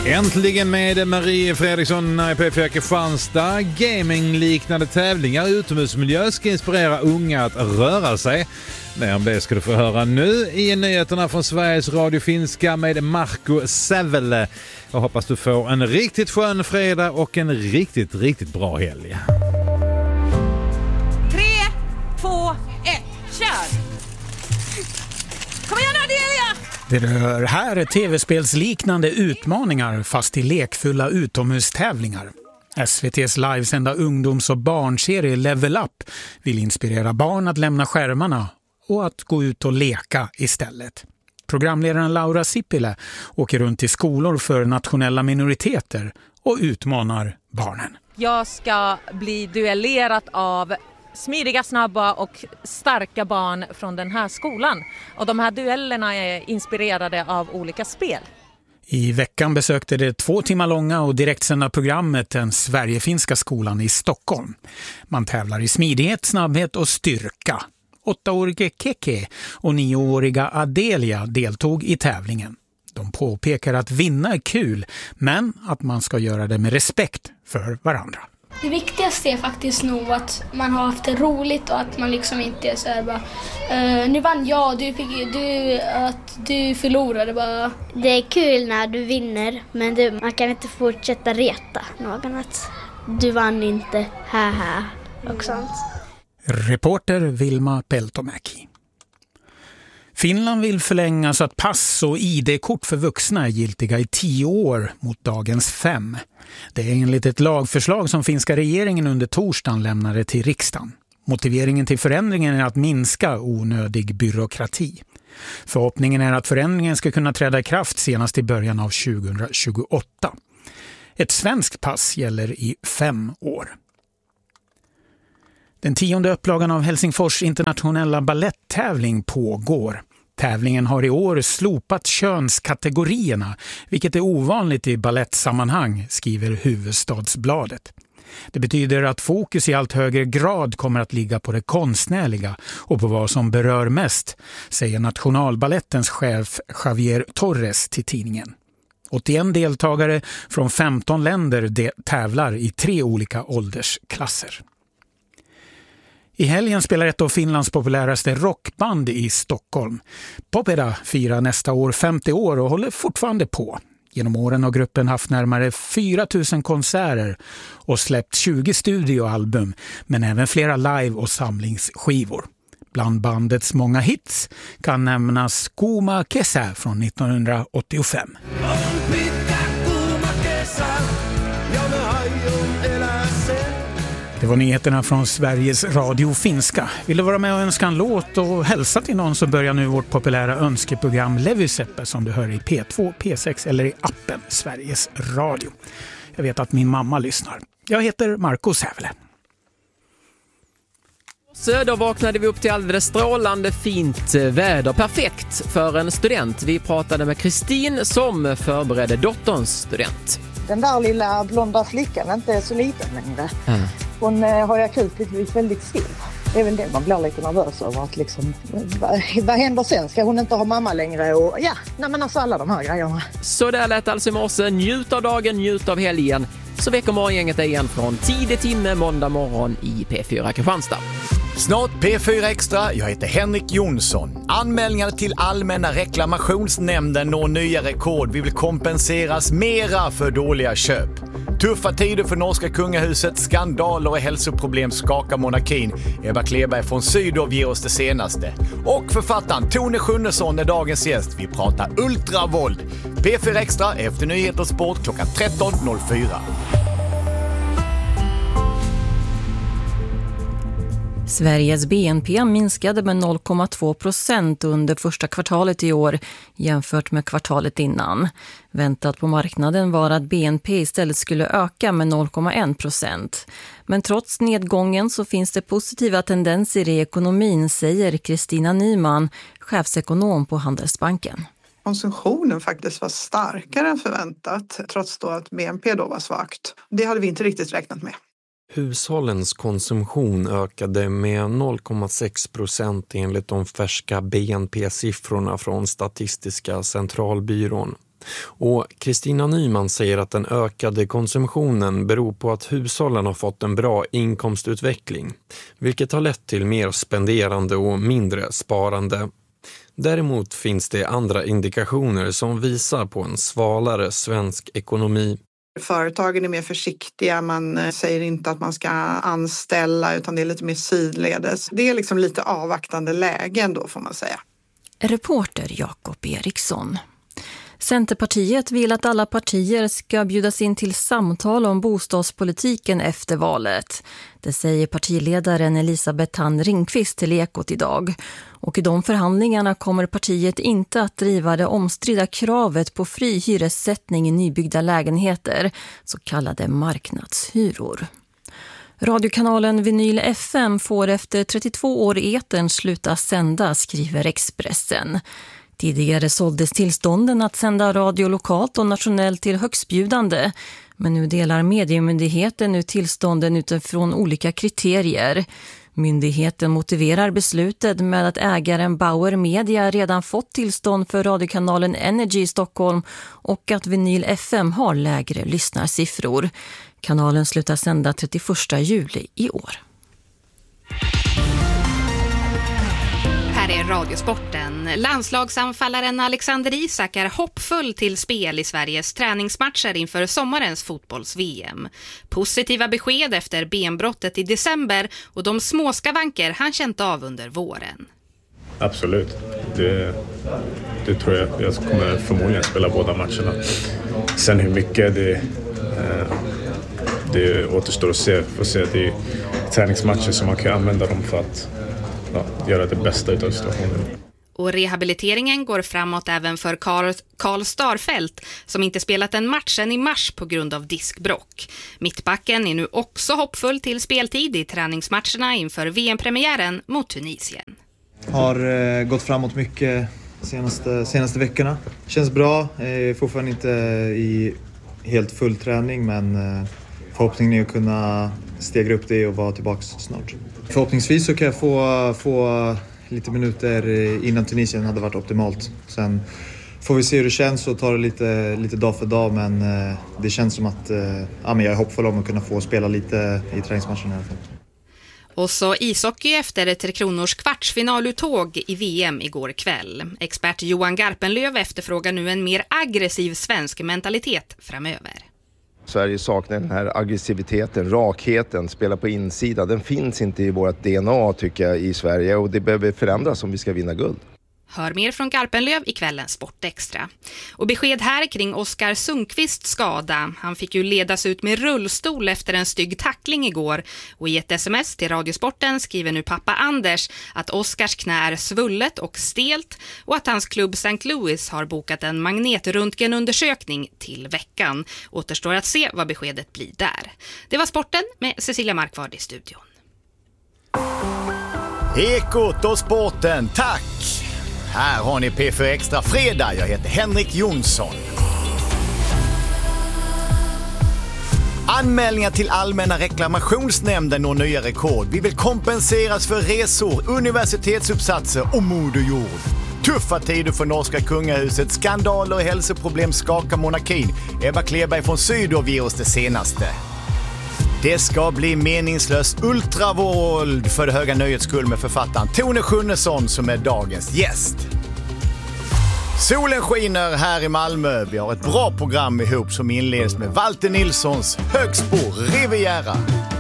Äntligen med Marie Fredriksson i P4 Kristianstad. Gaming-liknande tävlingar i utomhusmiljö ska inspirera unga att röra sig. Mer om det ska du få höra nu i nyheterna från Sveriges Radio Finska med Marco Sävele. Jag hoppas du får en riktigt skön fredag och en riktigt bra helg. 3, 2, 1, kör! Kom igen Adelia! Det rör här tv-spelsliknande utmaningar fast i lekfulla utomhustävlingar. SVT:s livesända ungdoms- och barnserie Level Up vill inspirera barn att lämna skärmarna och att gå ut och leka istället. Programledaren Laura Sipilä åker runt i skolor för nationella minoriteter och utmanar barnen. Jag ska bli duellerat av smidiga, snabba och starka barn från den här skolan. Och de här duellerna är inspirerade av olika spel. I veckan besökte det 2 timmar långa och direktsända programmet den Sverigefinska skolan i Stockholm. Man tävlar i smidighet, snabbhet och styrka. 8-årige Keke och 9-åriga Adelia deltog i tävlingen. De påpekar att vinna är kul, men att man ska göra det med respekt för varandra. Det viktigaste är faktiskt nog att man har haft det roligt och att man liksom inte är så här bara nu vann jag, du förlorade bara. Det är kul när du vinner, men man kan inte fortsätta reta någon att du vann inte, haha och sånt. Reporter Vilma Peltomäki. Finland vill förlänga så att pass och ID-kort för vuxna är giltiga i 10 år mot dagens 5. Det är enligt ett lagförslag som finska regeringen under torsdagen lämnade till riksdagen. Motiveringen till förändringen är att minska onödig byråkrati. Förhoppningen är att förändringen ska kunna träda i kraft senast i början av 2028. Ett svenskt pass gäller i 5 år. Den 10:e upplagan av Helsingfors internationella balletttävling pågår. Tävlingen har i år slopat könskategorierna, vilket är ovanligt i ballettsammanhang, skriver Hufvudstadsbladet. Det betyder att fokus i allt högre grad kommer att ligga på det konstnärliga och på vad som berör mest, säger Nationalballettens chef Javier Torres till tidningen. 81 deltagare från 15 länder tävlar i 3 olika åldersklasser. I helgen spelar ett av Finlands populäraste rockband i Stockholm. Popeda firar nästa år 50 år och håller fortfarande på. Genom åren har gruppen haft närmare 4 000 konserter och släppt 20 studioalbum, men även flera live- och samlingsskivor. Bland bandets många hits kan nämnas Kuuma kesä från 1985. Det var nyheterna från Sveriges Radio Finska. Vill du vara med och önska en låt och hälsa till någon så börjar nu vårt populära önskeprogram Levyseppe som du hör i P2, P6 eller i appen Sveriges Radio. Jag vet att min mamma lyssnar. Jag heter Marco Sävele. Så då vaknade vi upp till alldeles strålande fint väder. Perfekt för en student. Vi pratade med Kristin som förberedde dotterns student. Den där lilla blonda flickan är inte så liten längre. Hon har ju akut blivit väldigt stor. Det är väl det man blir lite nervös över. Att liksom, vad händer sen? Ska hon inte ha mamma längre? Och ja, men alltså alla de här grejerna. Så där lät alltså i morse. Njut av dagen, njut av helgen. Så väcker morgongänget igen från tidig timme måndag morgon i P4 Kristianstad. Snart P4 Extra, jag heter Henrik Jonsson. Anmälningar till Allmänna reklamationsnämnden når nya rekord. Vi vill kompenseras mera för dåliga köp. Tuffa tider för norska kungahuset, skandaler och hälsoproblem skakar monarkin. Ebba Kleberg från Sydov ger oss det senaste. Och författaren Tone Schunnesson är dagens gäst. Vi pratar ultravåld. P4 Extra efter nyheter och sport klockan 13.04. Sveriges BNP minskade med 0,2% under första kvartalet i år jämfört med kvartalet innan. Väntat på marknaden var att BNP istället skulle öka med 0,1%. Men trots nedgången så finns det positiva tendenser i ekonomin, säger Kristina Nyman, chefsekonom på Handelsbanken. Konsumtionen faktiskt var starkare än förväntat, trots då att BNP då var svagt. Det hade vi inte riktigt räknat med. Hushållens konsumtion ökade med 0,6% enligt de färska BNP-siffrorna från Statistiska centralbyrån. Och Kristina Nyman säger att den ökade konsumtionen beror på att hushållen har fått en bra inkomstutveckling, vilket har lett till mer spenderande och mindre sparande. Däremot finns det andra indikationer som visar på en svalare svensk ekonomi. Företagen är mer försiktiga, man säger inte att man ska anställa utan det är lite mer sidledes. Det är liksom lite avvaktande lägen då får man säga. Reporter Jakob Eriksson. Centerpartiet vill att alla partier ska bjudas in till samtal om bostadspolitiken efter valet. Det säger partiledaren Elisabeth Thand Ringqvist till Ekot idag. Och i de förhandlingarna kommer partiet inte att driva det omstridda kravet på fri hyressättning i nybyggda lägenheter, så kallade marknadshyror. Radiokanalen Vinyl FM får efter 32 år i etern sluta sända, skriver Expressen. Tidigare såldes tillstånden att sända radio lokalt och nationellt till högstbjudande. Men nu delar mediemyndigheten ut tillstånden utifrån olika kriterier. Myndigheten motiverar beslutet med att ägaren Bauer Media redan fått tillstånd för radiokanalen Energy i Stockholm och att Vinyl FM har lägre lyssnarsiffror. Kanalen slutar sända 31 juli i år. Här är Radiosporten. Landslagsanfallaren Alexander Isak är hoppfull till spel i Sveriges träningsmatcher inför sommarens fotbolls-VM. Positiva besked efter benbrottet i december och de småskavanker han känt av under våren. Absolut. Det tror jag. Jag kommer förmodligen spela båda matcherna. Sen hur mycket det återstår att se. Får se att det är träningsmatcher som man kan använda dem för att göra det bästa utav situationen. Och rehabiliteringen går framåt även för Karl Starfelt som inte spelat en match sedan i mars på grund av diskbråck. Mittbacken är nu också hoppfull till speltid i träningsmatcherna inför VM-premiären mot Tunisien. Har gått framåt mycket senaste veckorna. Känns bra, fortfarande inte i helt full träning men förhoppningen är att kunna stegra upp det och vara tillbaka snart. Förhoppningsvis så kan jag få lite minuter innan Tunisien hade varit optimalt. Sen får vi se hur det känns och ta det lite dag för dag. Men det känns som att jag är hoppfull om att kunna få spela lite i träningsmatchen i alla fall. Och så ishockey efter 3 Kronors kvartsfinaluttåg i VM igår kväll. Expert Johan Garpenlöv efterfrågar nu en mer aggressiv svensk mentalitet framöver. Sverige saknar den här aggressiviteten, rakheten, spela på insidan. Den finns inte i vårt DNA tycker jag i Sverige och det behöver förändras om vi ska vinna guld. Hör mer från Garpenlöv i kvällens Sportextra. Och besked här kring Oskar Sundqvists skada. Han fick ju ledas ut med rullstol efter en stygg tackling igår. Och i ett sms till Radiosporten skriver nu pappa Anders att Oskars knä är svullet och stelt och att hans klubb St. Louis har bokat en magnetröntgenundersökning till veckan. Återstår att se vad beskedet blir där. Det var sporten med Cecilia Markvard i studion. Ekot och sporten, tack! Här har ni P4 Extra fredag. Jag heter Henrik Jonsson. Anmälningar till Allmänna reklamationsnämnden når nya rekord. Vi vill kompenseras för resor, universitetsuppsatser och moderjord. Tuffa tider för norska kungahuset, skandaler och hälsoproblem skakar monarkin. Eva Kleberg från Sydov ger oss det senaste. Det ska bli meningslös ultravåld för det höga nöjets skull med författaren Tone Schunnesson som är dagens gäst. Solen skiner här i Malmö. Vi har ett bra program ihop som inleds med Walter Nilssons Högsbo Riviera.